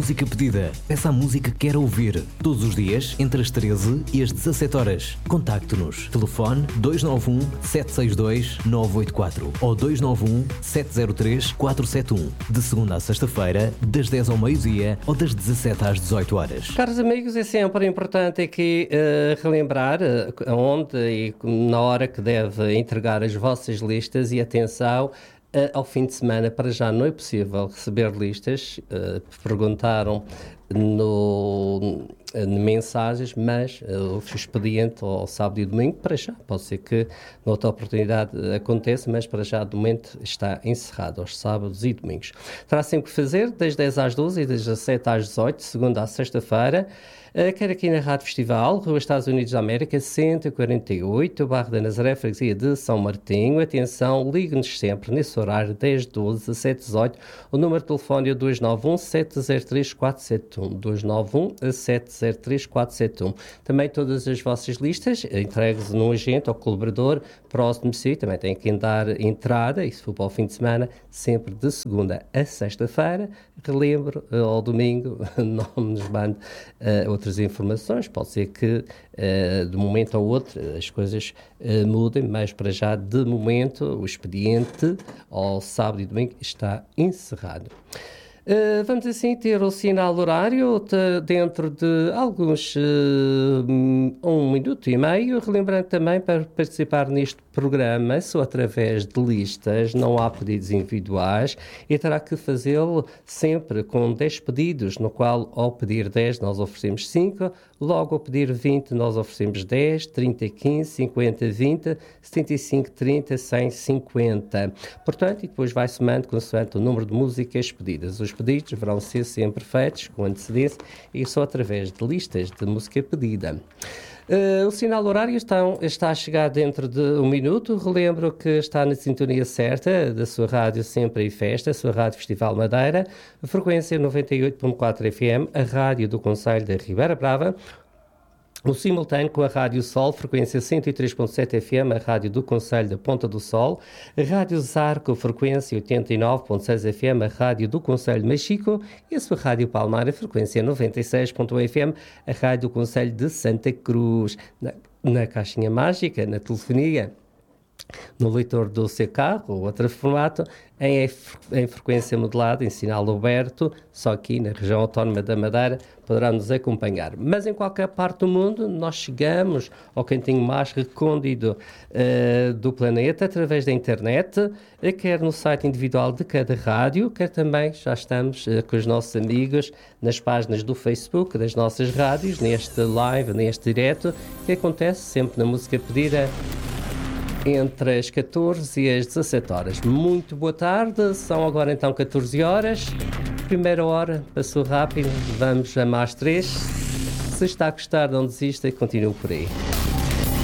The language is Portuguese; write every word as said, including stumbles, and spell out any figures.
música pedida. Peça a música que quer ouvir. Todos os dias, entre as treze e as dezassete horas. Contacte-nos. Telefone dois nove um, sete seis dois, nove oito quatro ou dois nove um, sete zero três, quatro sete um. De segunda à sexta-feira, das dez ao meio-dia ou das dezassete às dezoito horas. Caros amigos, é sempre importante aqui uh, relembrar uh, onde e na hora que deve entregar as vossas listas e atenção. Uh, ao fim de semana, para já não é possível receber listas, uh, perguntaram no, uh, mensagens, mas uh, o expediente ao sábado e domingo, para já, pode ser que noutra oportunidade aconteça, mas para já, de momento, está encerrado aos sábados e domingos. Terá sempre que fazer, das dez às doze e das dezassete às dezoito, segunda à sexta-feira, Uh, quer aqui na Rádio Festival, Rua Estados Unidos da América, cento e quarenta e oito, Bairro da Nazaré, freguesia de São Martinho. Atenção, ligue-nos sempre nesse horário, dez, doze, dezassete, dezoito. O número de telefone é dois nove um, sete zero três, quatro sete um. dois nove um, sete zero três, quatro sete um. Também todas as vossas listas entregues num agente ou colaborador próximo de si. Também tem que dar entrada, e se for para o fim de semana, sempre de segunda a sexta-feira. Relembro, ao domingo, não nos mande uh, outras informações. Pode ser que uh, de um momento ao outro as coisas uh, mudem, mas para já, de momento, o expediente ao sábado e domingo está encerrado. Uh, vamos assim ter o sinal horário de, dentro de alguns uh, um minuto e meio, relembrando também para participar neste programa só através de listas, não há pedidos individuais e terá que fazê-lo sempre com dez pedidos, no qual ao pedir dez nós oferecemos cinco, logo ao pedir vinte nós oferecemos dez, trinta, quinze, cinquenta, vinte, setenta e cinco, trinta, cem, cinquenta. Portanto, e depois vai somando consoante o número de músicas pedidas. Os pedidos deverão ser sempre feitos com antecedência e só através de listas de música pedida. Uh, o sinal horário está, está a chegar dentro de um minuto. Relembro que está na sintonia certa da sua rádio Sempre em Festa, a sua rádio Festival Madeira, a frequência noventa e oito ponto quatro F M, a rádio do Concelho da Ribeira Brava, o simultâneo com a Rádio Sol, frequência cento e três ponto sete F M, a rádio do Concelho da Ponta do Sol, a Rádio Zarco, frequência oitenta e nove ponto seis F M, a rádio do Concelho de Machico, e a sua Rádio Palmar, a frequência noventa e seis ponto um F M, a rádio do Concelho de Santa Cruz. Na, na caixinha mágica, na telefonia, no leitor do seu carro ou outro formato, em, em frequência modulada, em sinal aberto, só aqui na região autónoma da Madeira poderá nos acompanhar. Mas em qualquer parte do mundo nós chegamos ao cantinho mais recôndito uh, do planeta através da internet, quer no site individual de cada rádio, quer também já estamos uh, com os nossos amigos nas páginas do Facebook das nossas rádios, neste live, neste direto, que acontece sempre na música pedida entre as catorze e as dezassete horas. Muito boa tarde, são agora então catorze horas. Primeira hora passou rápido, vamos a mais três. Se está a gostar, não desista e continue por aí.